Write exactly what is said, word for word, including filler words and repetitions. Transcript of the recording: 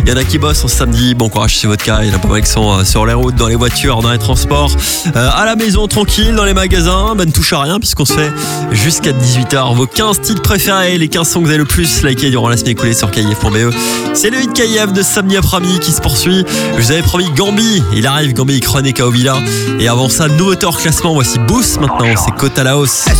Il y en a qui bossent en samedi, bon courage chez votre cas. Il y en a pas mal qui sont euh, sur les routes, dans les voitures, dans les transports, euh, à la maison tranquille, dans les magasins. Ben ne touche à rien puisqu'on se fait jusqu'à dix-huit heures. Vos quinze titres préférés, les quinze sons que vous avez le plus likés durant la semaine écoulée sur K I F point B E. C'est le hit K I F de samedi après-midi qui se poursuit. Je vous avais promis Gambi, il arrive, Gambi, Chronique à Ovilla. Et avant ça, nouveauté hors classement, voici Boost maintenant, c'est Kota Laos.